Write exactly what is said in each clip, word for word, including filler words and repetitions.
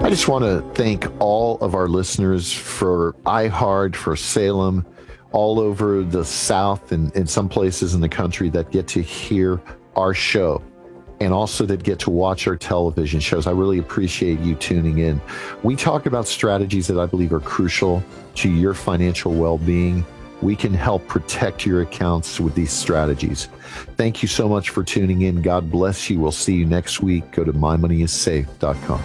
I just want to thank all of our listeners for iHeart, for Salem, all over the South and in some places in the country that get to hear our show and also that get to watch our television shows. I really appreciate you tuning in. We talk about strategies that I believe are crucial to your financial well-being. We can help protect your accounts with these strategies. Thank you so much for tuning in. God bless you. We'll see you next week. Go to my money is safe dot com.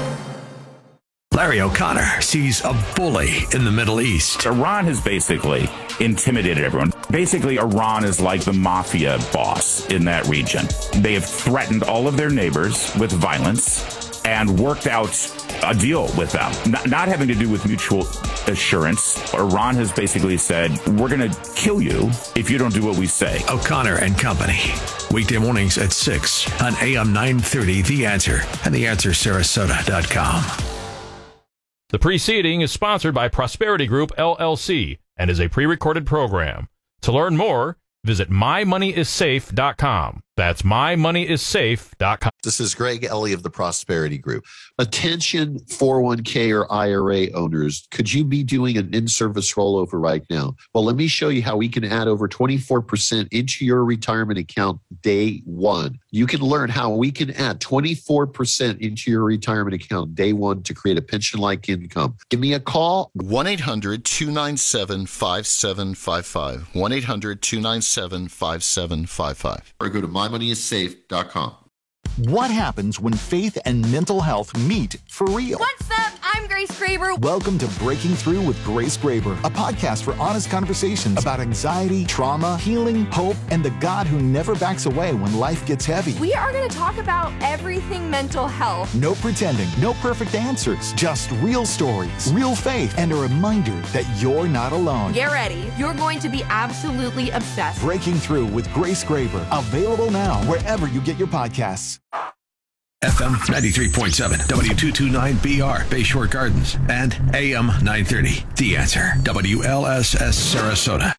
Larry O'Connor sees a bully in the Middle East. Iran has basically intimidated everyone. Basically, Iran is like the mafia boss in that region. They have threatened all of their neighbors with violence and worked out a deal with them, not, not having to do with mutual assurance. Iran has basically said, we're going to kill you if you don't do what we say. O'Connor and Company. Weekday mornings at six on A M nine thirty, The Answer, and the answer sarasota dot com. The preceding is sponsored by Prosperity Group, L L C, and is a pre-recorded program. To learn more, visit my money is safe dot com. That's my money is safe dot com. This is Greg Ellie of the Prosperity Group. Attention four oh one k or I R A owners, could you be doing an in-service rollover right now? Well, let me show you how we can add over twenty-four percent into your retirement account day one. You can learn how we can add twenty-four percent into your retirement account day one to create a pension-like income. Give me a call. one eight hundred two nine seven five seven five five. one eight hundred two nine seven five seven five five. Or go to my money is safe dot com. What happens when faith and mental health meet for real? What's up? I'm Grace Graber. Welcome to Breaking Through with Grace Graber, a podcast for honest conversations about anxiety, trauma, healing, hope, and the God who never backs away when life gets heavy. We are going to talk about everything mental health. No pretending, no perfect answers, just real stories, real faith, and a reminder that you're not alone. Get ready. You're going to be absolutely obsessed. Breaking Through with Grace Graber, available now wherever you get your podcasts. F M ninety-three point seven, W two twenty-nine B R, Bayshore Gardens, and A M nine thirty, The Answer, W L S S Sarasota.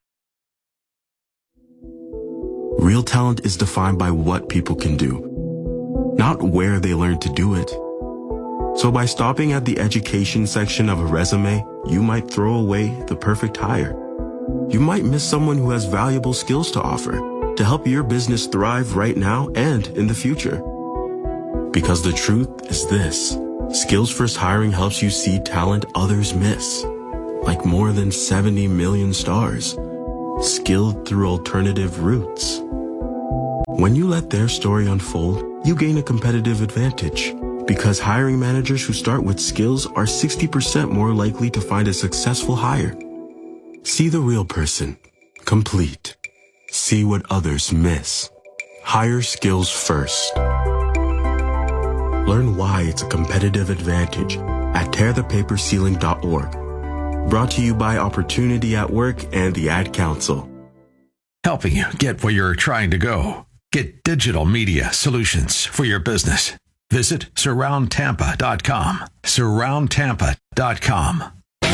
Real talent is defined by what people can do, not where they learn to do it. So by stopping at the education section of a resume, you might throw away the perfect hire. You might miss someone who has valuable skills to offer to help your business thrive right now and in the future. Because the truth is this, Skills First Hiring helps you see talent others miss, like more than seventy million stars, skilled through alternative routes. When you let their story unfold, you gain a competitive advantage, because hiring managers who start with skills are sixty percent more likely to find a successful hire. See the real person, complete. See what others miss. Hire skills first. Learn why it's a competitive advantage at tear the paper ceiling dot org. Brought to you by Opportunity at Work and the Ad Council. Helping you get where you're trying to go. Get digital media solutions for your business. Visit surround tampa dot com. surround tampa dot com.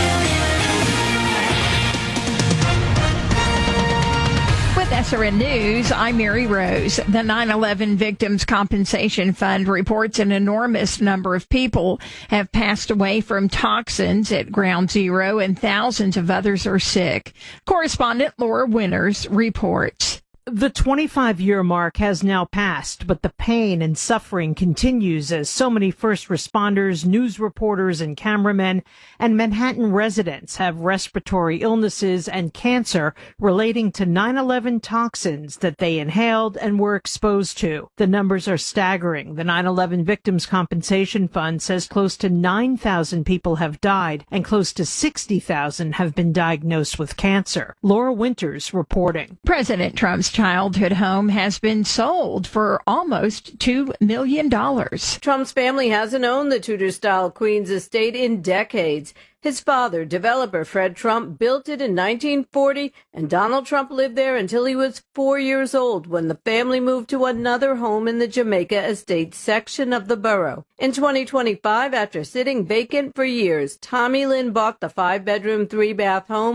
S R N News, I'm Mary Rose. The nine eleven Victims Compensation Fund reports an enormous number of people have passed away from toxins at Ground Zero and thousands of others are sick. Correspondent Laura Winters reports. The twenty-five-year mark has now passed, but the pain and suffering continues as so many first responders, news reporters, and cameramen and Manhattan residents have respiratory illnesses and cancer relating to nine eleven toxins that they inhaled and were exposed to. The numbers are staggering. The nine eleven Victims Compensation Fund says close to nine thousand people have died and close to sixty thousand have been diagnosed with cancer. Laura Winters reporting. President Trump's childhood home has been sold for almost two million dollars. Trump's family hasn't owned the Tudor-style Queens estate in decades. His father, developer Fred Trump, built it in nineteen forty, and Donald Trump lived there until he was four years old when the family moved to another home in the Jamaica Estates section of the borough. In twenty twenty-five, after sitting vacant for years, Tommy Lynn bought the five-bedroom, three-bath home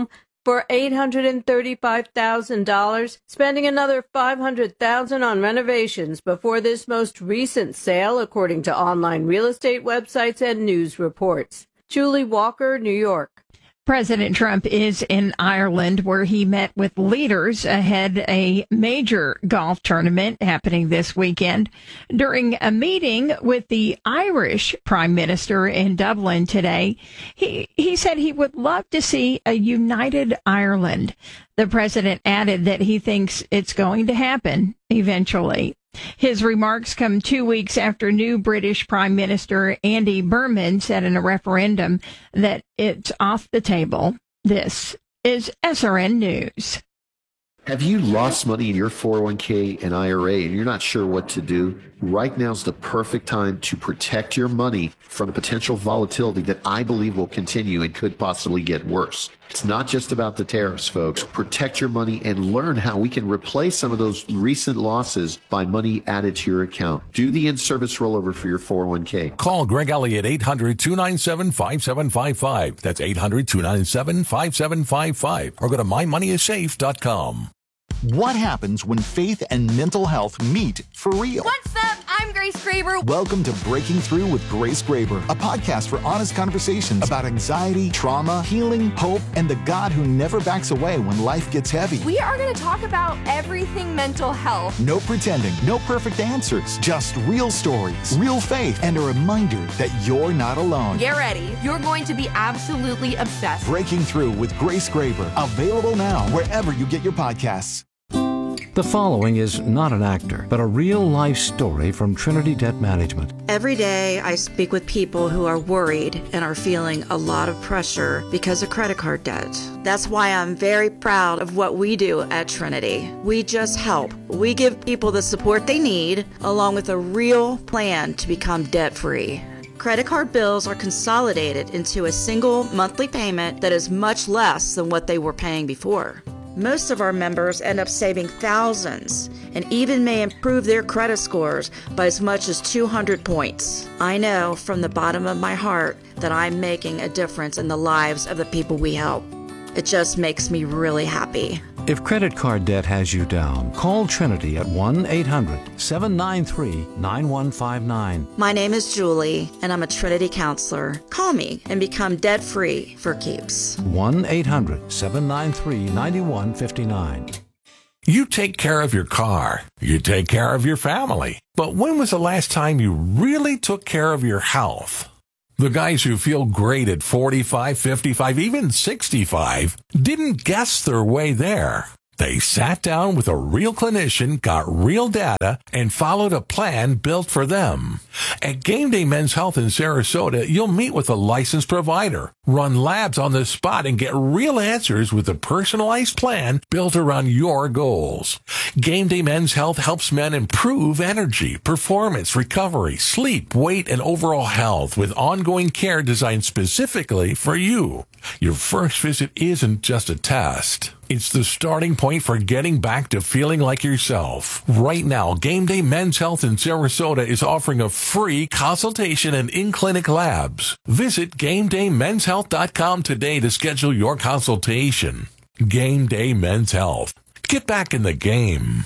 for eight hundred thirty-five thousand dollars, spending another five hundred thousand dollars on renovations before this most recent sale, according to online real estate websites and news reports. Julie Walker, New York. President Trump is in Ireland, where he met with leaders ahead a major golf tournament happening this weekend. During a meeting with the Irish Prime Minister in Dublin today, he, he said he would love to see a united Ireland. The president added that he thinks it's going to happen eventually. His remarks come two weeks after new British Prime Minister Andy Burnham said in a referendum that it's off the table. This is S R N News. Have you lost money in your four oh one k and I R A and you're not sure what to do? Right now is the perfect time to protect your money from potential volatility that I believe will continue and could possibly get worse. It's not just about the tariffs, folks. Protect your money and learn how we can replace some of those recent losses by money added to your account. Do the in-service rollover for your four oh one k. Call Greg Elliott, eight hundred, two nine seven, five seven five five. That's eight hundred, two nine seven, five seven five five. Or go to my money is safe dot com. What happens when faith and mental health meet for real? What's up? I'm Grace Graber. Welcome to Breaking Through with Grace Graber, a podcast for honest conversations about anxiety, trauma, healing, hope, and the God who never backs away when life gets heavy. We are going to talk about everything mental health. No pretending, no perfect answers, just real stories, real faith, and a reminder that you're not alone. Get ready. You're going to be absolutely obsessed. Breaking Through with Grace Graber, available now wherever you get your podcasts. The following is not an actor, but a real-life story from Trinity Debt Management. Every day I speak with people who are worried and are feeling a lot of pressure because of credit card debt. That's why I'm very proud of what we do at Trinity. We just help. We give people the support they need, along with a real plan to become debt-free. Credit card bills are consolidated into a single monthly payment that is much less than what they were paying before. Most of our members end up saving thousands and even may improve their credit scores by as much as two hundred points. I know from the bottom of my heart that I'm making a difference in the lives of the people we help. It just makes me really happy. If credit card debt has you down, call Trinity at one eight hundred, seven nine three, nine one five nine. My name is Julie, and I'm a Trinity counselor. Call me and become debt-free for keeps. one eight hundred, seven nine three, nine one five nine. You take care of your car. You take care of your family. But when was the last time you really took care of your health? The guys who feel great at forty-five, fifty-five, even sixty-five didn't guess their way there. They sat down with a real clinician, got real data, and followed a plan built for them. At Game Day Men's Health in Sarasota, you'll meet with a licensed provider, run labs on the spot, and get real answers with a personalized plan built around your goals. Game Day Men's Health helps men improve energy, performance, recovery, sleep, weight, and overall health with ongoing care designed specifically for you. Your first visit isn't just a test. It's the starting point for getting back to feeling like yourself. Right now, Game Day Men's Health in Sarasota is offering a free consultation and in-clinic labs. Visit game day men's health dot com today to schedule your consultation. Game Day Men's Health. Get back in the game.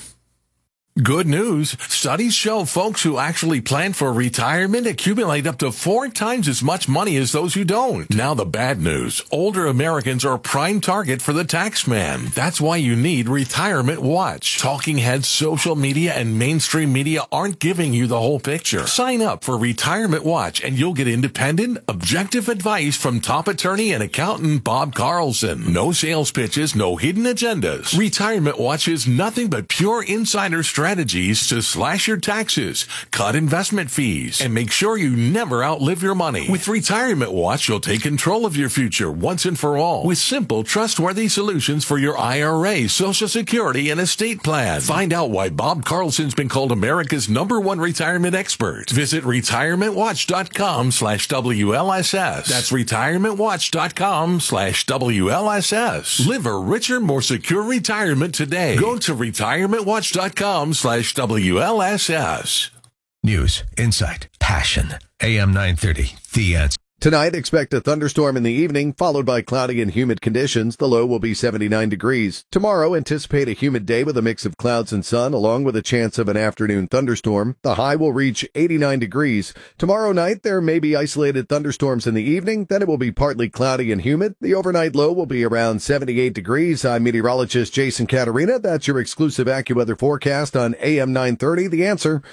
Good news. Studies show folks who actually plan for retirement accumulate up to four times as much money as those who don't. Now the bad news. Older Americans are a prime target for the tax man. That's why you need Retirement Watch. Talking heads, social media, and mainstream media aren't giving you the whole picture. Sign up for Retirement Watch and you'll get independent, objective advice from top attorney and accountant Bob Carlson. No sales pitches, no hidden agendas. Retirement Watch is nothing but pure insider strategy. Strategies to slash your taxes, cut investment fees, and make sure you never outlive your money. With Retirement Watch, you'll take control of your future once and for all with simple, trustworthy solutions for your I R A, Social Security, and estate plan. Find out why Bob Carlson's been called America's number one retirement expert. Visit retirement watch dot com slash W L S S. That's retirement watch dot com slash W L S S. Live a richer, more secure retirement today. Go to retirement watch dot com slash W L S S. News, insight, passion. A M nine thirty, The Answer. Tonight, expect a thunderstorm in the evening, followed by cloudy and humid conditions. The low will be seventy-nine degrees. Tomorrow, anticipate a humid day with a mix of clouds and sun, along with a chance of an afternoon thunderstorm. The high will reach eighty-nine degrees. Tomorrow night, there may be isolated thunderstorms in the evening. Then it will be partly cloudy and humid. The overnight low will be around seventy-eight degrees. I'm meteorologist Jason Caterina. That's your exclusive AccuWeather forecast on A M nine thirty. The Answer.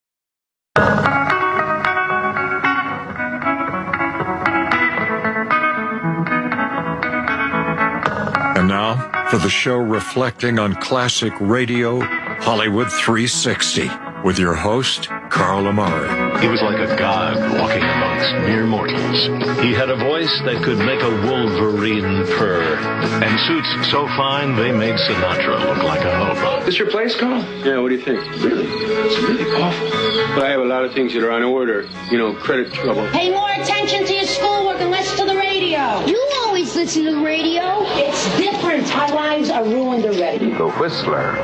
And now, for the show reflecting on classic radio, Hollywood three sixty, with your host, Carl Amari. He was like a god walking amongst mere mortals. He had a voice that could make a wolverine purr, and suits so fine they made Sinatra look like a hobo. This your place, Carl? Yeah, what do you think? Really? It's really awful. But I have a lot of things that are on order. You know, credit trouble. Pay more attention to your schoolwork and less to the radio. You always listen to the radio. It's different. Our lives are ruined already. The Whistler.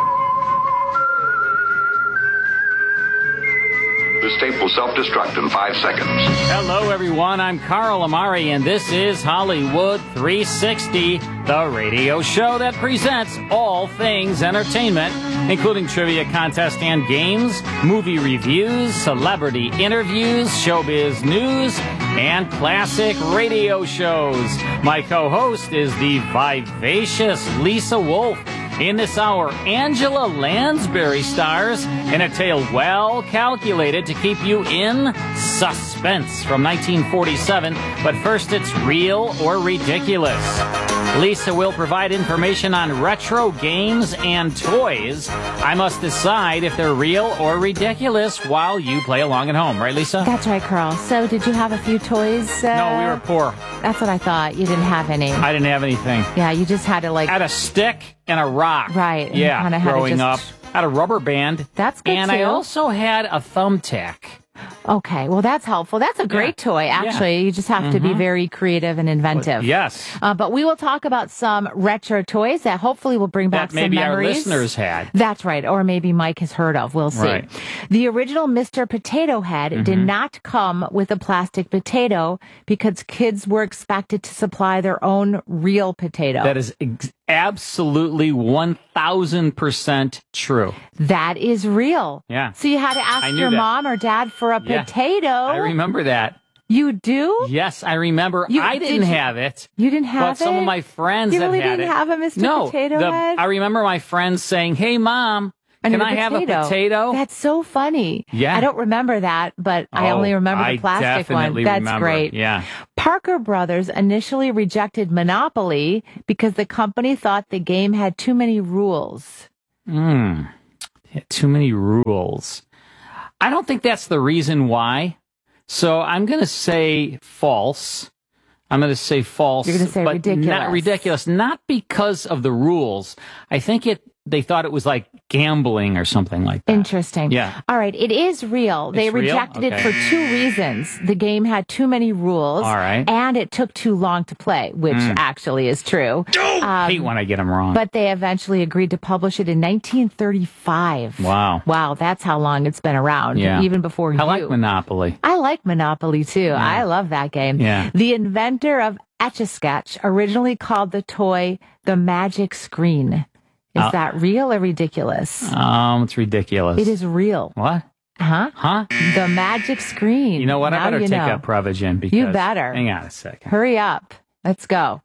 This tape will self-destruct in five seconds. Hello, everyone. I'm Carl Amari, and this is Hollywood three sixty, the radio show that presents all things entertainment, including trivia contests and games, movie reviews, celebrity interviews, showbiz news, and classic radio shows. My co-host is the vivacious Lisa Wolf. In this hour, Angela Lansbury stars in a tale well calculated to keep you in suspense from nineteen forty-seven. But first, it's Real or Ridiculous. Lisa will provide information on retro games and toys. I must decide if they're real or ridiculous while you play along at home. Right, Lisa? That's right, Carl. So did you have a few toys? Uh, no, we were poor. That's what I thought. You didn't have any. I didn't have anything. Yeah, you just had to like... Had a stick and a rock. Right. Yeah, kind of growing had to just... up. Had a rubber band. That's good, and too. I also had a thumbtack. Okay, well, that's helpful. That's a great yeah. toy, actually. Yeah. You just have mm-hmm. to be very creative and inventive. Well, yes. Uh, but we will talk about some retro toys that hopefully will bring back that maybe some memories. Our listeners had. That's right, or maybe Mike has heard of. We'll see. Right. The original Mister Potato Head mm-hmm. did not come with a plastic potato because kids were expected to supply their own real potato. That is ex- absolutely one thousand percent true. That is real. Yeah. So you had to ask your that. mom or dad for a yeah. potato. I remember that. You do? Yes, I remember. You, I didn't did you, have it. You didn't have but it? But some of my friends you have really had didn't it. have a Mister No, Potato the, Head? I remember my friends saying, "Hey, Mom, I can a I have a potato?" That's so funny. Yeah. I don't remember that, but oh, I only remember the I plastic definitely one. That's remember. great. Yeah. Parker Brothers initially rejected Monopoly because the company thought the game had too many rules. Hmm. Too many rules. I don't think that's the reason why. So I'm going to say false. I'm going to say false. You're going to say but ridiculous. Not ridiculous. Not because of the rules. I think it. They thought it was like gambling or something like that. Interesting. Yeah. All right. It is real. It's they real? rejected Okay. it for two reasons. The game had too many rules. All right. And it took too long to play, which Mm. actually is true. Um, Um, hate when I get them wrong. But they eventually agreed to publish it in nineteen thirty-five. Wow. Wow. That's how long it's been around. Yeah. Even before you. I like Monopoly. I like Monopoly too. Yeah. I love that game. Yeah. The inventor of Etch-a-Sketch originally called the toy the Magic Screen. Is Uh, that real or ridiculous? Um, it's ridiculous. It is real. What? Huh? Huh? The Magic Screen. You know what? Now I better you take know. up Prevagen because You better. Hang on a second. Hurry up. Let's go.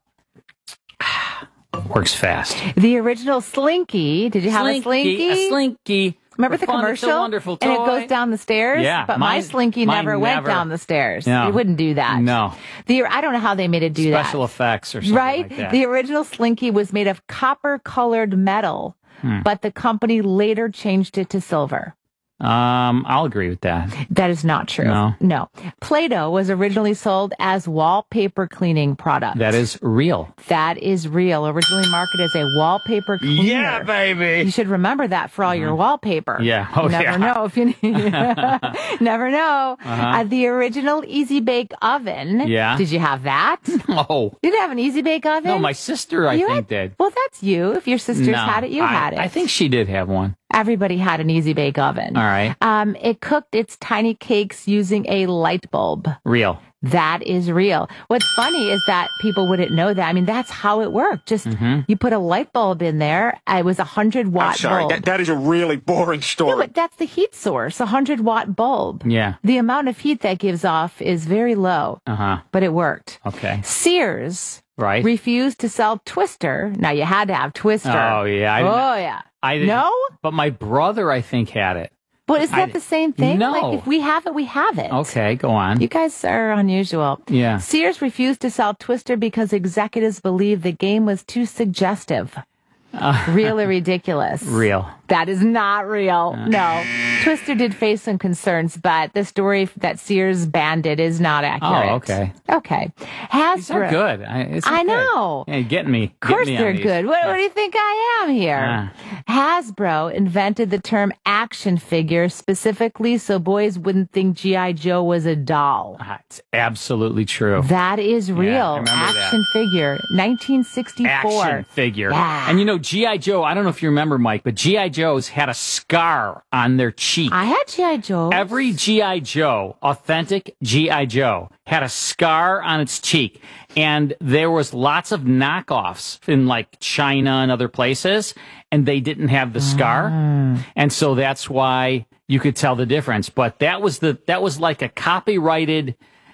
Works fast. The original Slinky. Did you have Slinky, a Slinky? A Slinky. Remember For the fun, it's a commercial? wonderful And it toy. goes down the stairs? Yeah, But my mine- Slinky mine never went never- down the stairs. No. It wouldn't do that. No. The I don't know how they made it do that. Special effects or something Right? like that. The original Slinky was made of copper-colored metal, Hmm. but the company later changed it to silver. Um, I'll agree with that. That is not true. No. No. Play-Doh was originally sold as wallpaper cleaning product. That is real. That is real. Originally marketed as a wallpaper cleaner. Yeah, baby. You should remember that for all your wallpaper. Yeah. Oh, you never yeah. know if you never know. Uh-huh. Uh, the original Easy Bake Oven. Yeah. Did you have that? Oh. You didn't have an Easy Bake Oven? No, my sister, I You think, had- did. Well, that's you. If your sisters No, had it, you I, had it. I think she did have one. Everybody had an Easy Bake Oven. All right. Um, it cooked its tiny cakes using a light bulb. Real. That is real. What's funny is that people wouldn't know that. I mean, that's how it worked. Just Mm-hmm. you put a light bulb in there. It was a hundred watt I'm sorry, bulb. that, that is a really boring story. Yeah, but that's the heat source, a hundred watt bulb. Yeah. The amount of heat that gives off is very low, Uh-huh. but it worked. Okay. Sears Right. refused to sell Twister. Now you had to have Twister. Oh, yeah. I didn't- oh, yeah. I didn't- No? But my brother, I think, had it. But is I- that the same thing? No. Like, if we have it, we have it. Okay, go on. You guys are unusual. Yeah. Sears refused to sell Twister because executives believed the game was too suggestive. Uh, Really ridiculous. Real. That is not real. Uh. No. Twister did face some concerns, but the story that Sears banned it is not accurate. Oh, okay. Okay. These are Hasbro. good. I, it's I okay. know. Yeah, getting me. Of course getting me on they're these. good. What, what do you think I am here? Hasbro invented the term action figure specifically so boys wouldn't think G I. Joe was a doll. Ah, It's absolutely true. That is Yeah, I real. remember Action figure. nineteen sixty-four. Action figure. Yeah. And you know, G I. Joe, I don't know if you remember, Mike, but G I. Joe's had a scar on their cheek. I had G I. Joe. Every G I. Joe, authentic G I. Joe, had a scar on its cheek. And there was lots of knockoffs in like China and other places, and they didn't have the scar. Mm. And so that's why you could tell the difference. But that was the that was like a copyrighted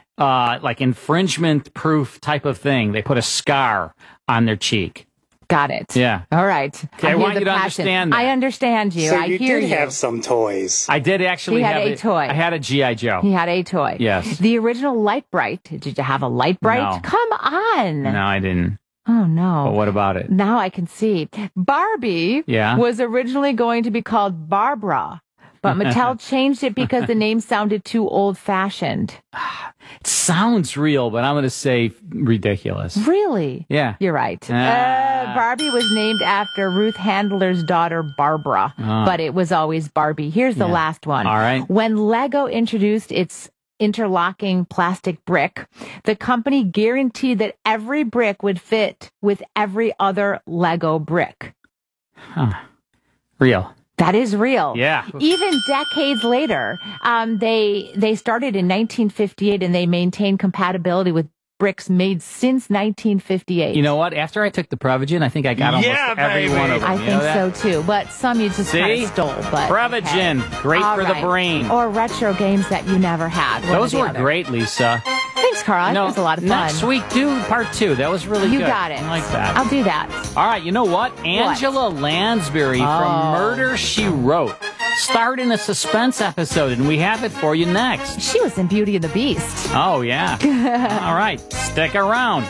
uh like infringement proof type of thing. They put a scar on their cheek. Got it. Yeah. All right. Okay, I hear want the you to passion. understand that. I understand you. So I you hear did you. have some toys. I did actually He had have a toy. I had a G I. Joe. He had a toy. Yes. The original Light Bright. Did you have a Light Bright? No. Come on. No, I didn't. Oh, no. But what about it? Now I can see. Barbie Yeah. was originally going to be called Barbara, but Mattel changed it because the name sounded too old-fashioned. It sounds real, but I'm going to say ridiculous. Really? Yeah. You're right. Ah. Uh, Barbie was named after Ruth Handler's daughter, Barbara, Ah. but it was always Barbie. Here's the Yeah. last one. All right. When Lego introduced its interlocking plastic brick, the company guaranteed that every brick would fit with every other Lego brick. Huh. Real. That is real. Yeah. Even decades later, um, they they started in nineteen fifty-eight and they maintained compatibility with bricks made since nineteen fifty-eight. You know what? After I took the Prevagen, I think I got almost Yeah, every baby. one of them. I You think know that? so too, but some you just kind See? of stole. But Prevagen, okay. great All for the right. brain. Or retro games that you never had. One or Those the were other. great, Lisa. Thanks, Carl. No, That was a lot of fun. Next week, do part two. That was really You good. got it. I like that. I'll do that. All right, you know what? Angela Lansbury Oh. from Murder, She Wrote starred in a suspense episode, and we have it for you next. She was in Beauty and the Beast. Oh, yeah. All right, stick around.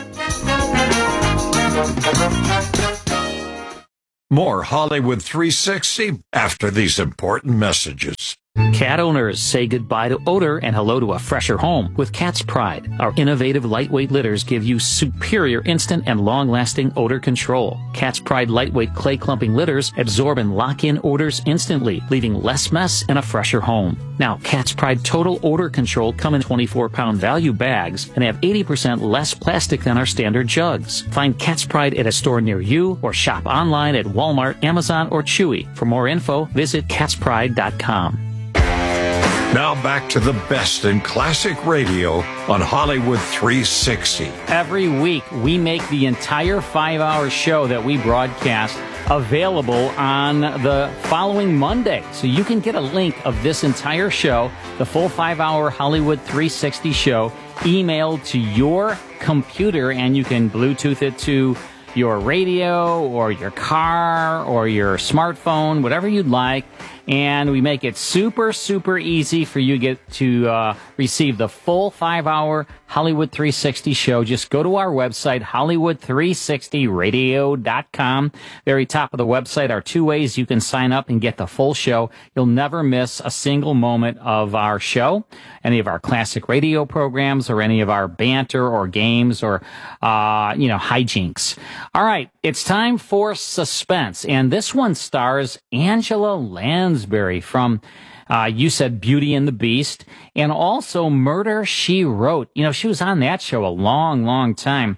More Hollywood three sixty after these important messages. Cat owners say goodbye to odor and hello to a fresher home with Cat's Pride. Our innovative lightweight litters give you superior instant and long-lasting odor control. Cat's Pride lightweight clay clumping litters absorb and lock in odors instantly, leaving less mess and a fresher home. Now, Cat's Pride Total Odor Control come in twenty-four pound value bags and have eighty percent less plastic than our standard jugs. Find Cat's Pride at a store near you or shop online at Walmart, Amazon, or Chewy. For more info, visit cats pride dot com. Now back to the best in classic radio on Hollywood three sixty. Every week, we make the entire five-hour show that we broadcast available on the following Monday. So you can get a link of this entire show, the full five-hour Hollywood three sixty show, emailed to your computer, and you can Bluetooth it to your radio or your car or your smartphone, whatever you'd like. And we make it super, super easy for you get to uh, receive the full five-hour Hollywood three sixty show. Just go to our website, Hollywood three sixty radio dot com. Very top of the website are two ways you can sign up and get the full show. You'll never miss a single moment of our show, any of our classic radio programs, or any of our banter or games or, uh, you know, hijinks. All right, it's time for Suspense, and this one stars Angela Lansbury from, uh, you said Beauty and the Beast, and also Murder, She Wrote. You know, she was on that show a long, long time.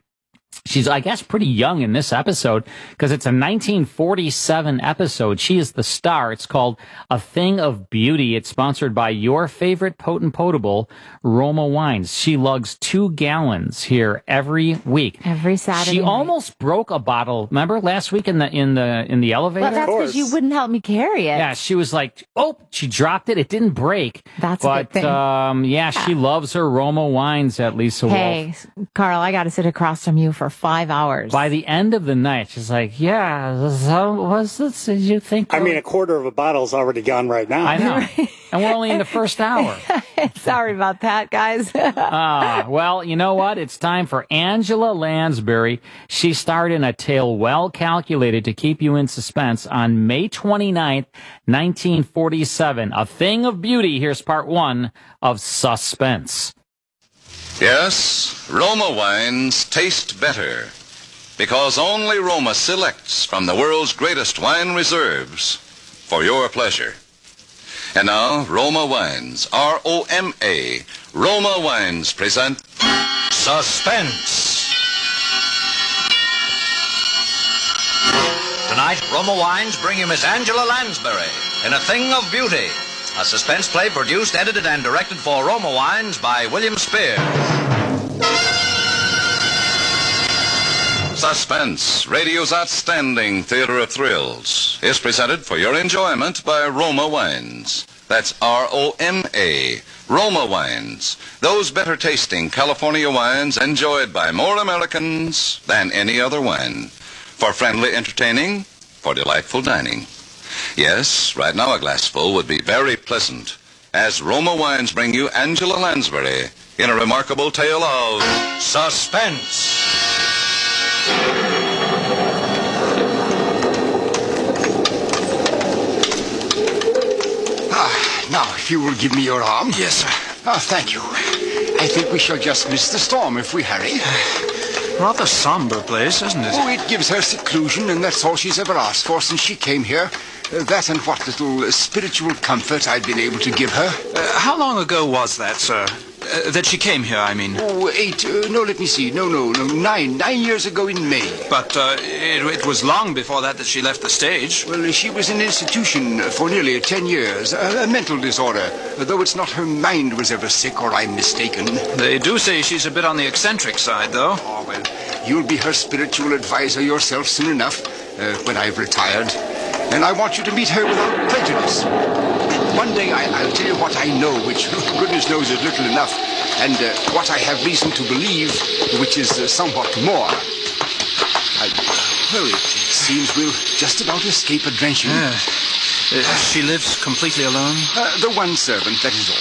She's, I guess, pretty young in this episode because it's a nineteen forty-seven episode. She is the star. It's called A Thing of Beauty. It's sponsored by your favorite potent potable, Roma Wines. She lugs two gallons here every week. Every Saturday She night. almost broke a bottle. Remember last week in the in the in the elevator? Well, that's because you wouldn't help me carry it. Yeah, she was like, oh, she dropped it. It didn't break. That's a but, good thing. um, yeah, she loves her Roma wines at Lisa Hey, Wolf. Carl, I got to sit across from you for five hours. By the end of the night, she's like, yeah, so what's this? Did you think? I mean, a quarter of a bottle's already gone right now. I know. And we're only in the first hour. Sorry about that, guys. Ah, well, you know what? It's time for Angela Lansbury. She starred in a tale well calculated to keep you in suspense on May twenty-ninth, nineteen forty-seven. A Thing of Beauty. Here's part one of Suspense. Yes, Roma wines taste better because only Roma selects from the world's greatest wine reserves for your pleasure. And now, Roma Wines, R O M A, Roma Wines present Suspense. Tonight, Roma Wines bring you Miss Angela Lansbury in A Thing of Beauty, a suspense play produced, edited, and directed for Roma Wines by William Spears. Suspense, radio's outstanding theater of thrills, is presented for your enjoyment by Roma Wines. That's R O M A, Roma Wines. Those better tasting California wines enjoyed by more Americans than any other wine. For friendly entertaining, for delightful dining. Yes, right now a glassful would be very pleasant, as Roma Wines bring you Angela Lansbury in a remarkable tale of suspense. Ah, now, if you will give me your arm. Yes, sir. Ah, thank you. I think we shall just miss the storm if we hurry. Rather somber place, isn't it? Oh, it gives her seclusion, and that's all she's ever asked for since she came here. Uh, that and what little uh, spiritual comfort I've been able to give her. Uh, how long ago was that, sir? Uh, that she came here, I mean. Oh, eight. Uh, no, let me see. No, no, no. Nine. Nine years ago in May. But uh, it, it was long before that that she left the stage. Well, uh, she was in an institution for nearly ten years. Uh, a mental disorder. Uh, though it's not her mind was ever sick, or I'm mistaken. They do say she's a bit on the eccentric side, though. Oh, well, you'll be her spiritual advisor yourself soon enough, uh, when I've retired. And I want you to meet her without prejudice. One day I, I'll tell you what I know, which goodness knows is little enough, and uh, what I have reason to believe, which is uh, somewhat more. I, well, it seems we'll just about escape a drenching. Yeah. Uh, she lives completely alone? Uh, the one servant, that is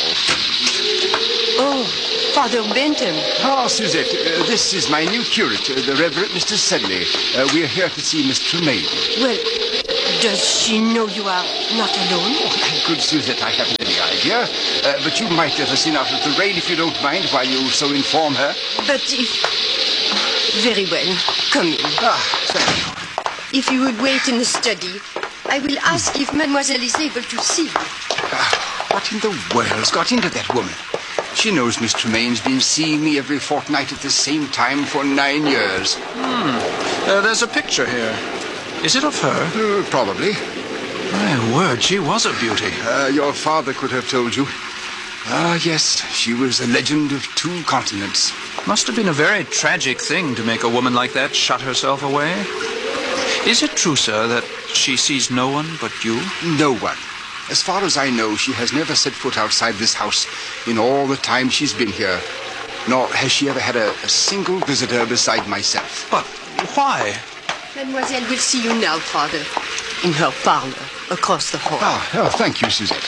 all. Oh, Father Benton. Ah, Suzette, uh, this is my new curate, uh, the Reverend Mister Sedley. Uh, we're here to see Miss Tremaine. Well, does she know you are not alone? Oh, good Suzette, I haven't any idea. Uh, but you might let us in out of the rain if you don't mind, while you so inform her. But if... Very well. Come in. Ah, thank you. If you would wait in the study, I will ask if Mademoiselle is able to see you. Ah, what in the world's got into that woman? She knows Miss Tremaine's been seeing me every fortnight at the same time for nine years. Hmm. Uh, there's a picture here. Is it of her? Uh, probably. My word, she was a beauty. Uh, your father could have told you. Ah, yes, she was a legend of two continents. Must have been a very tragic thing to make a woman like that shut herself away. Is it true, sir, that she sees no one but you? No one. As far as I know, she has never set foot outside this house in all the time she's been here. Nor has she ever had a, a single visitor beside myself. But why? Mademoiselle will see you now, Father, in her parlor, across the hall. Ah, oh, thank you, Suzette.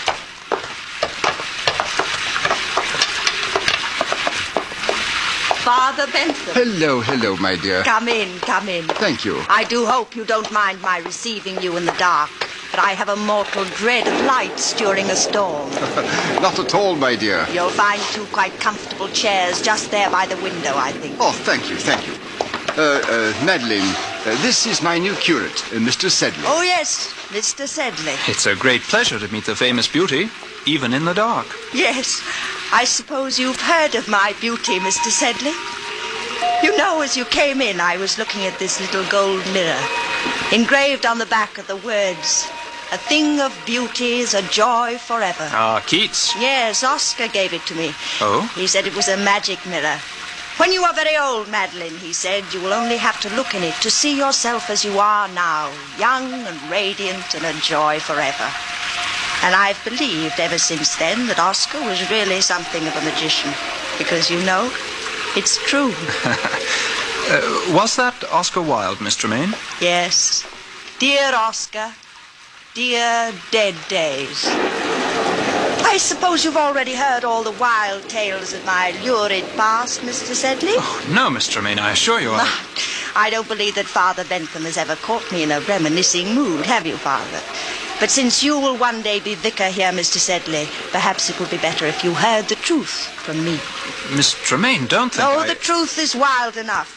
Father Bentham. Hello, hello, my dear. Come in, come in. Thank you. I do hope you don't mind my receiving you in the dark, but I have a mortal dread of lights during a storm. Not at all, my dear. You'll find two quite comfortable chairs just there by the window, I think. Oh, thank you, thank you. Uh, uh, Madeline, uh, this is my new curate, uh, Mister Sedley. Oh, yes, Mister Sedley. It's a great pleasure to meet the famous beauty, even in the dark. Yes, I suppose you've heard of my beauty, Mister Sedley. You know, as you came in, I was looking at this little gold mirror, engraved on the back of the words, "A thing of beauty is a joy forever." Ah, Keats. Yes, Oscar gave it to me. Oh? He said it was a magic mirror. When you are very old, Madeline, he said, you will only have to look in it to see yourself as you are now, young and radiant and a joy forever. And I've believed ever since then that Oscar was really something of a magician. Because, you know, it's true. uh, was that Oscar Wilde, Miss Tremaine? Yes. Dear Oscar, dear dead days. I suppose you've already heard all the wild tales of my lurid past, Mister Sedley? Oh, no, Miss Tremaine, I assure you I... I don't believe that Father Bentham has ever caught me in a reminiscing mood, have you, Father? But since you will one day be vicar here, Mister Sedley, perhaps it would be better if you heard the truth from me. Miss Tremaine, don't think Oh, I... the truth is wild enough.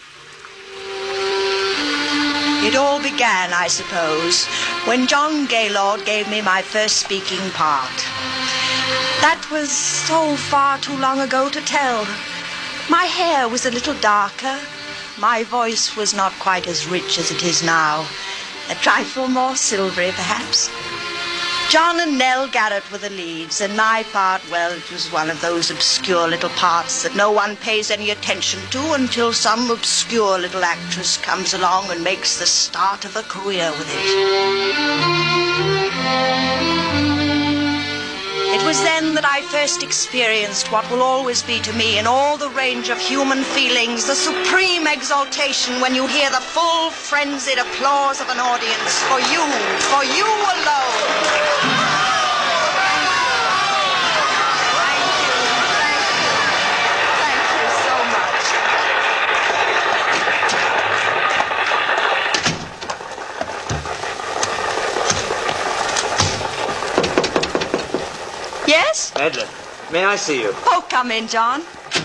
It all began, I suppose, when John Gaylord gave me my first speaking part. That was so far too long ago to tell. My hair was a little darker. My voice was not quite as rich as it is now. A trifle more silvery, perhaps. John and Nell Garrett were the leads, and my part, well, it was one of those obscure little parts that no one pays any attention to until some obscure little actress comes along and makes the start of a career with it. It was then that I first experienced what will always be to me in all the range of human feelings, the supreme exaltation when you hear the full frenzied applause of an audience for you, for you alone. Yes? Madeline, may I see you? Oh, come in, John.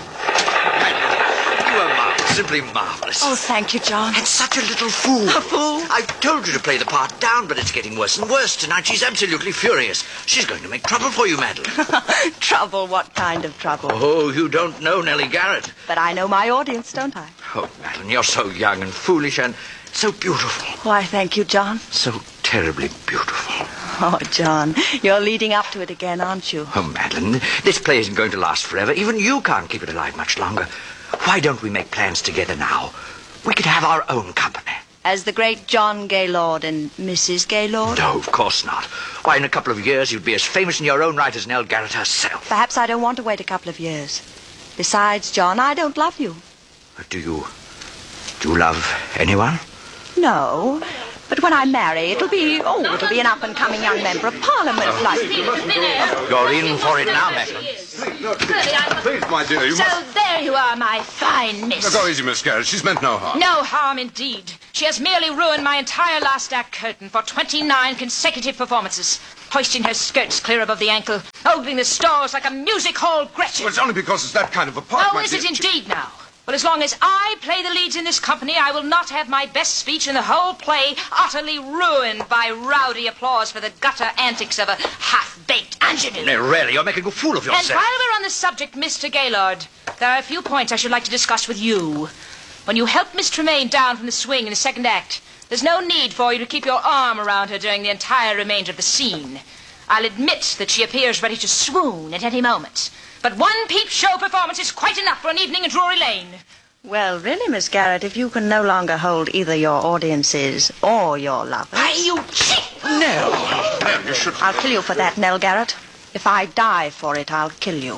You are marvelous, simply marvelous. Oh, thank you, John. And such a little fool. A fool? I've told you to play the part down, but it's getting worse and worse tonight. She's absolutely furious. She's going to make trouble for you, Madeline. Trouble? What kind of trouble? Oh, you don't know Nellie Garrett. But I know my audience, don't I? Oh, Madeline, you're so young and foolish and so beautiful. Why, thank you, John. So terribly beautiful. Oh, John, you're leading up to it again, aren't you? Oh, Madeline, this play isn't going to last forever. Even you can't keep it alive much longer. Why don't we make plans together now? We could have our own company. As the great John Gaylord and Missus Gaylord? No, of course not. Why, in a couple of years, you'd be as famous in your own right as Nell Garrett herself. Perhaps I don't want to wait a couple of years. Besides, John, I don't love you. Do you... do you love anyone? No. But when I marry, it'll be, oh, it'll be an up-and-coming young member of Parliament, oh, like... You're in for it now, Madeline. Please, my dear, you so must... there you are, my fine miss. Now, go easy, Miss Garrett. She's meant no harm. No harm, indeed. She has merely ruined my entire last act curtain for twenty-nine consecutive performances, hoisting her skirts clear above the ankle, ogling the stalls like a music hall Gretchen. Well, it's only because it's that kind of a part, Oh, my is dear. it indeed now? Well, as long as I play the leads in this company, I will not have my best speech in the whole play utterly ruined by rowdy applause for the gutter antics of a half-baked ingenue. No, really, you're making a fool of yourself. And while we're on the subject, Mister Gaylord, there are a few points I should like to discuss with you. When you help Miss Tremaine down from the swing in the second act, there's no need for you to keep your arm around her during the entire remainder of the scene. I'll admit that she appears ready to swoon at any moment. But one peep show performance is quite enough for an evening in Drury Lane. Well, really, Miss Garrett, if you can no longer hold either your audiences or your lovers... Why, you cheat! Nell! Nell, you should... I'll kill you for that, Nell Garrett. If I die for it, I'll kill you.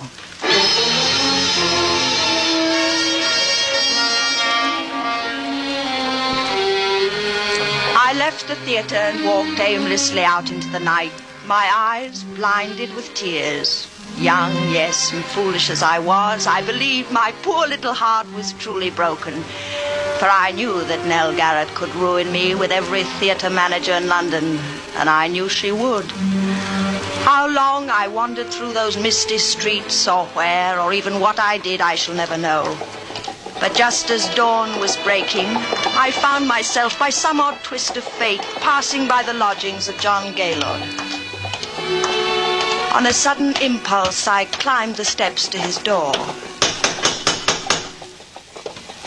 I left the theatre and walked aimlessly out into the night, my eyes blinded with tears. Young, yes, and foolish as I was, I believed my poor little heart was truly broken. For I knew that Nell Garrett could ruin me with every theatre manager in London, and I knew she would. How long I wandered through those misty streets, or where, or even what I did, I shall never know. But just as dawn was breaking, I found myself, by some odd twist of fate, passing by the lodgings of John Gaylord. On a sudden impulse, I climbed the steps to his door.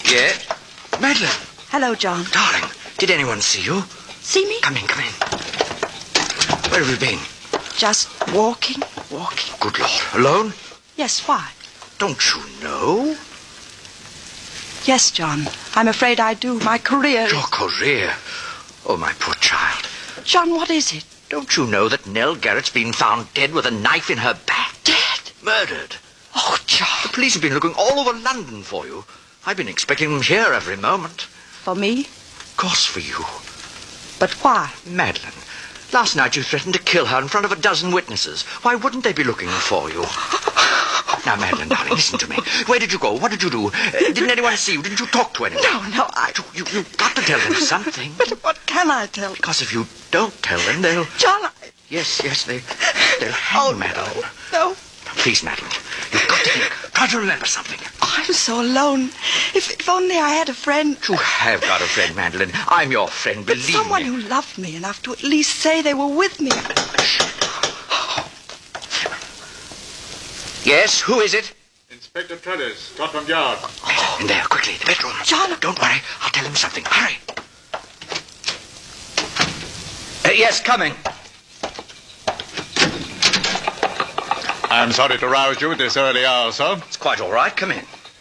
Yes? Madeline. Hello, John. Darling, did anyone see you? See me? Come in, come in. Where have you been? Just walking, walking. Good Lord. Alone? Yes, why? Don't you know? Yes, John. I'm afraid I do. My career... Your career? Oh, my poor child. John, what is it? Don't you know that Nell Garrett's been found dead with a knife in her back? Dead? Murdered. Oh, John. The police have been looking all over London for you. I've been expecting them here every moment. For me? Of course for you. But why? Madeline, last night you threatened to kill her in front of a dozen witnesses. Why wouldn't they be looking for you? Now, Madeline, darling, listen to me. Where did you go? What did you do? Uh, didn't anyone see you? Didn't you talk to anyone? No, no, I... You, you, you've got to tell them something. But what can I tell them? Because if you don't tell them, they'll... John, I... Yes, yes, they, they'll hang oh, Madeline. No, no. Please, Madeline, you've got to think. Try to remember something. Oh, I'm so alone. If, if only I had a friend. You have got a friend, Madeline. I'm your friend, believe but someone me. who loved me enough to at least say they were with me. Yes, who is it? Inspector Trellis, Scotland Yard. Oh. In there, quickly, the bedroom. John. Don't worry, I'll tell him something. Hurry. Uh, yes, coming. I'm sorry to rouse you at this early hour, sir. It's quite all right. Come in.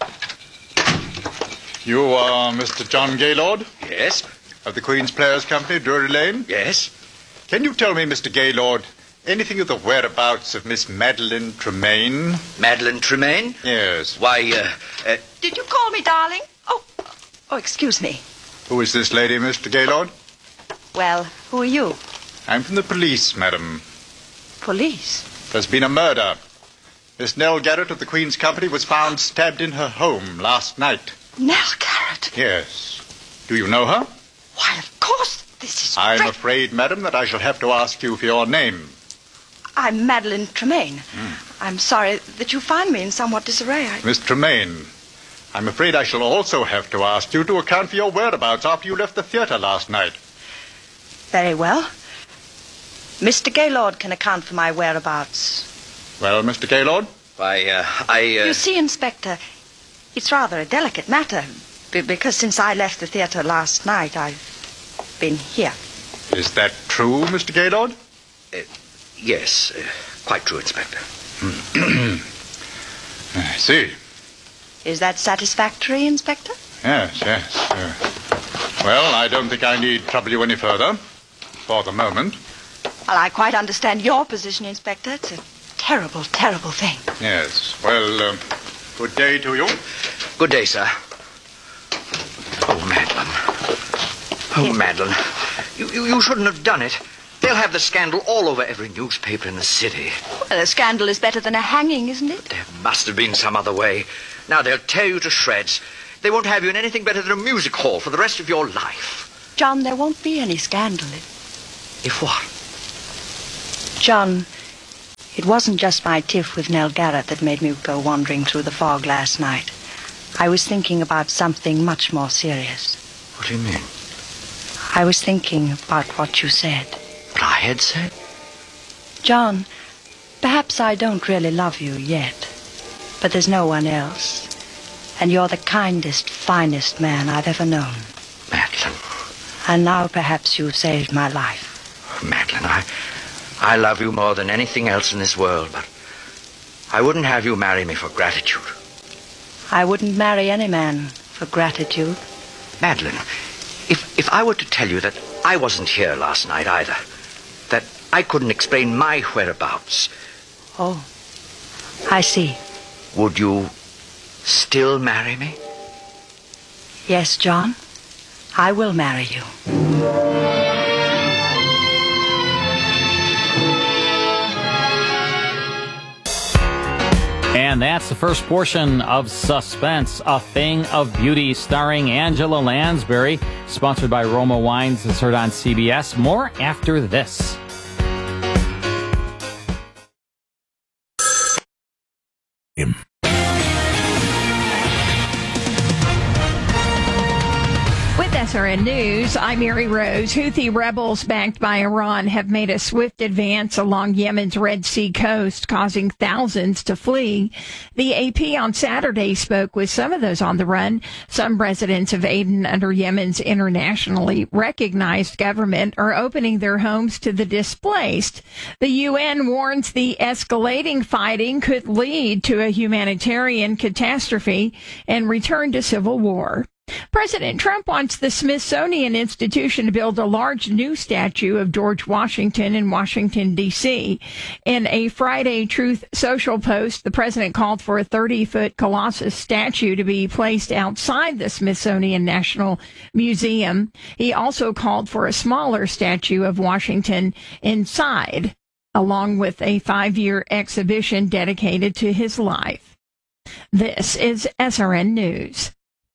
You are Mister John Gaylord? Yes. Of the Queen's Players Company, Drury Lane? Yes. Can you tell me, Mister Gaylord, anything of the whereabouts of Miss Madeline Tremaine? Madeline Tremaine? Yes. Why, uh, uh... Did you call me darling? Oh, oh, excuse me. Who is this lady, Mister Gaylord? Well, who are you? I'm from the police, madam. Police? There's been a murder. Miss Nell Garrett of the Queen's Company was found stabbed in her home last night. Nell Garrett? Yes. Do you know her? Why, of course. This is I'm great. afraid, madam, that I shall have to ask you for your name. I'm Madeline Tremaine. Mm. I'm sorry that you find me in somewhat disarray. I... Miss Tremaine, I'm afraid I shall also have to ask you to account for your whereabouts after you left the theatre last night. Very well. Mister Gaylord can account for my whereabouts. Well, Mister Gaylord? Why, uh, I... Uh... You see, Inspector, it's rather a delicate matter, b- because since I left the theatre last night, I've been here. Is that true, Mister Gaylord? Uh, yes, uh, quite true, Inspector. I see. Is that satisfactory, Inspector? Yes, yes. Uh, well, I don't think I need trouble you any further, for the moment. Well, I quite understand your position, Inspector. It's a terrible, terrible thing. Yes. Well, uh, good day to you. Good day, sir. Oh, Madeline. Oh, yes. Madeline. You, you, you shouldn't have done it. They'll have the scandal all over every newspaper in the city. Well, a scandal is better than a hanging, isn't it? There must have been some other way. Now they'll tear you to shreds. They won't have you in anything better than a music hall for the rest of your life. John, there won't be any scandal. If what? John, it wasn't just my tiff with Nell Garrett that made me go wandering through the fog last night. I was thinking about something much more serious. What do you mean? I was thinking about what you said. What I had said? John, perhaps I don't really love you yet, but there's no one else. And you're the kindest, finest man I've ever known. Madeline. And now perhaps you've saved my life. Oh, Madeline, I... I love you more than anything else in this world, but I wouldn't have you marry me for gratitude. I wouldn't marry any man for gratitude. Madeline, if, if I were to tell you that I wasn't here last night either, that I couldn't explain my whereabouts... Oh, I see. Would you still marry me? Yes, John. I will marry you. And that's the first portion of Suspense, A Thing of Beauty, starring Angela Lansbury, sponsored by Roma Wines. It's heard on C B S. More after this. S R N News, I'm Mary Rose. Houthi rebels backed by Iran have made a swift advance along Yemen's Red Sea coast, causing thousands to flee. The A P on Saturday spoke with some of those on the run. Some residents of Aden, under Yemen's internationally recognized government, are opening their homes to the displaced. The U N warns the escalating fighting could lead to a humanitarian catastrophe and return to civil war. President Trump wants the Smithsonian Institution to build a large new statue of George Washington in Washington, D C. In a Friday Truth Social post, the president called for a thirty-foot Colossus statue to be placed outside the Smithsonian National Museum. He also called for a smaller statue of Washington inside, along with a five-year exhibition dedicated to his life. This is S R N News.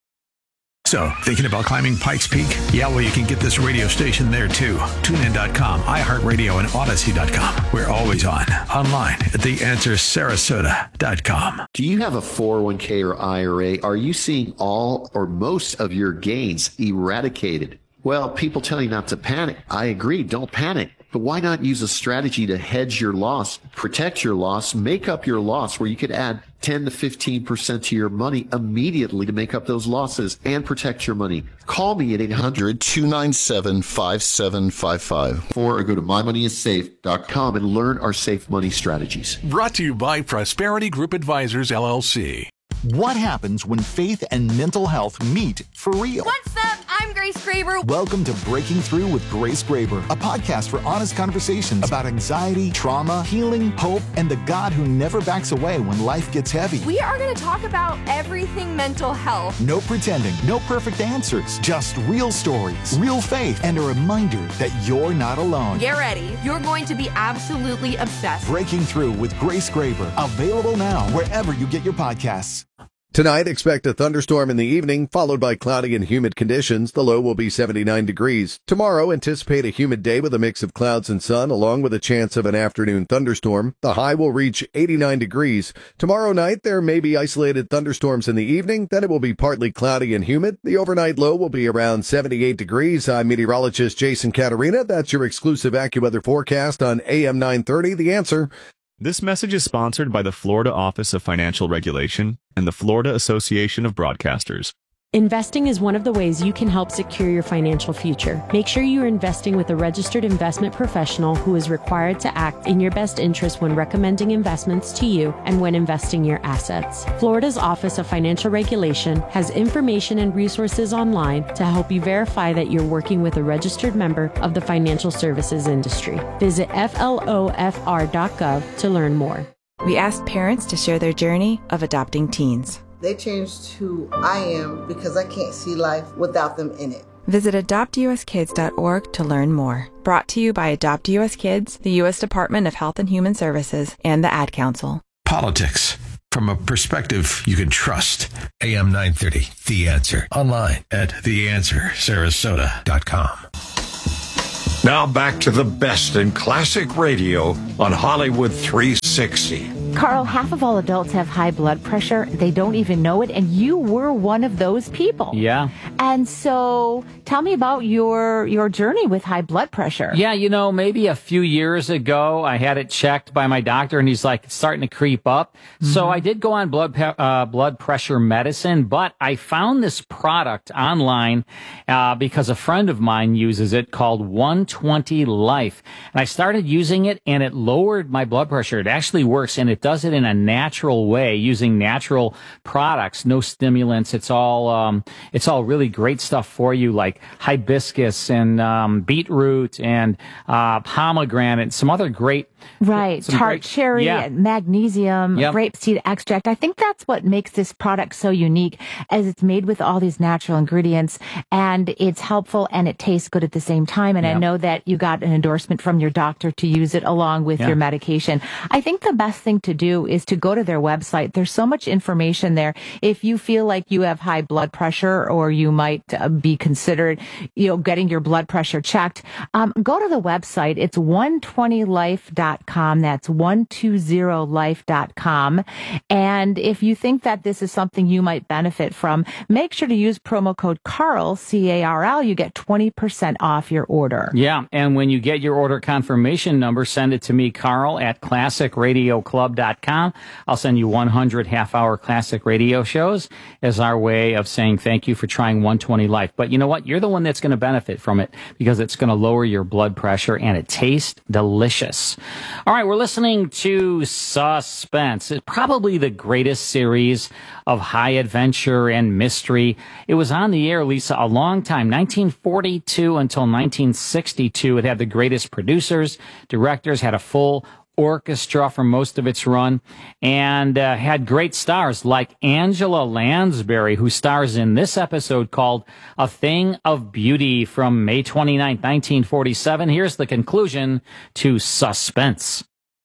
So, thinking about climbing Pikes Peak? Yeah, well, you can get this radio station there, too. tune in dot com, iHeartRadio, and Odyssey dot com. We're always on. Online at the answer sarasota dot com. Do you have a four oh one k or I R A? Are you seeing all or most of your gains eradicated? Well, people tell you not to panic. I agree, don't panic. But why not use a strategy to hedge your loss, protect your loss, make up your loss, where you could add ten to fifteen percent to your money immediately to make up those losses and protect your money? Call me at eight hundred, two nine seven, five seven five five or go to my money is safe dot com and learn our safe money strategies. Brought to you by Prosperity Group Advisors, L L C. What happens when faith and mental health meet for real? What's up? I'm Grace Graber. Welcome to Breaking Through with Grace Graber, a podcast for honest conversations about anxiety, trauma, healing, hope, and the God who never backs away when life gets heavy. We are going to talk about everything mental health. No pretending, no perfect answers, just real stories, real faith, and a reminder that you're not alone. Get ready. You're going to be absolutely obsessed. Breaking Through with Grace Graber, available now wherever you get your podcasts. Tonight, expect a thunderstorm in the evening, followed by cloudy and humid conditions. The low will be seventy-nine degrees. Tomorrow, anticipate a humid day with a mix of clouds and sun, along with a chance of an afternoon thunderstorm. The high will reach eighty-nine degrees. Tomorrow night, there may be isolated thunderstorms in the evening. Then it will be partly cloudy and humid. The overnight low will be around seventy-eight degrees. I'm meteorologist Jason Caterina. That's your exclusive AccuWeather forecast on A M nine thirty. The Answer. This message is sponsored by the Florida Office of Financial Regulation and the Florida Association of Broadcasters. Investing is one of the ways you can help secure your financial future. Make sure you're investing with a registered investment professional who is required to act in your best interest when recommending investments to you and when investing your assets. Florida's Office of Financial Regulation has information and resources online to help you verify that you're working with a registered member of the financial services industry. Visit F L O F R dot gov to learn more. We asked parents to share their journey of adopting teens. They changed who I am because I can't see life without them in it. Visit adopt u s kids dot org to learn more. Brought to you by Adopt U S Kids, the U S Department of Health and Human Services, and the Ad Council. Politics from a perspective you can trust. A M nine thirty, The Answer. Online at the answer sarasota dot com. Now back to the best in classic radio on Hollywood three sixty. Carl, half of all adults have high blood pressure. They don't even know it, and you were one of those people. Yeah. And so tell me about your your journey with high blood pressure. Yeah, you know, maybe a few years ago, I had it checked by my doctor, and he's like, it's starting to creep up. Mm-hmm. So I did go on blood pe- uh, blood pressure medicine, but I found this product online uh, because a friend of mine uses it called one twenty Life. And I started using it, and it lowered my blood pressure. It actually works, and it does it in a natural way using natural products, no stimulants. It's all um, it's all really great stuff for you, like hibiscus and um, beetroot and uh, pomegranate, some other great right some tart great, cherry, yeah. magnesium, yep. rapeseed extract. I think that's what makes this product so unique, as it's made with all these natural ingredients, and it's helpful and it tastes good at the same time. And yep. I know that you got an endorsement from your doctor to use it along with yeah. your medication. I think the best thing to do is to go to their website. There's so much information there. If you feel like you have high blood pressure or you might uh, be considerate consider, you know, getting your blood pressure checked, um, go to the website. It's one twenty life dot com. That's one twenty life dot com. And if you think that this is something you might benefit from, make sure to use promo code Carl, C A R L. You get twenty percent off your order. Yeah, and when you get your order confirmation number, send it to me, Carl, at classic radio club dot com. I'll send you one hundred half-hour classic radio shows as our way of saying thank you for trying one twenty Life. But you know what? You're the one that's going to benefit from it because it's going to lower your blood pressure and it tastes delicious. All right, we're listening to Suspense. It's probably the greatest series of high adventure and mystery. It was on the air, Lisa, a long time, nineteen forty-two until nineteen sixty-two. It had the greatest producers, directors, had a full orchestra for most of its run, and uh, had great stars like Angela Lansbury, who stars in this episode called A Thing of Beauty from May twenty-ninth, nineteen forty-seven. Here's the conclusion to Suspense.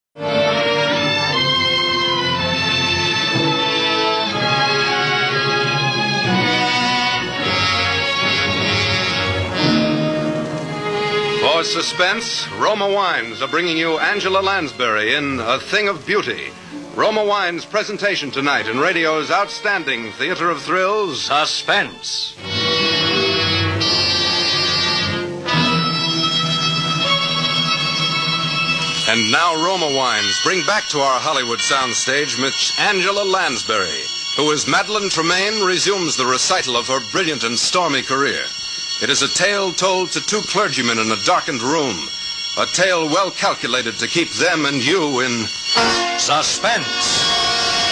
For Suspense, Roma Wines are bringing you Angela Lansbury in A Thing of Beauty. Roma Wines' presentation tonight in radio's outstanding theater of thrills, Suspense. And now Roma Wines bring back to our Hollywood soundstage Miss Angela Lansbury, who as Madeline Tremaine resumes the recital of her brilliant and stormy career. It is a tale told to two clergymen in a darkened room, a tale well calculated to keep them and you in suspense.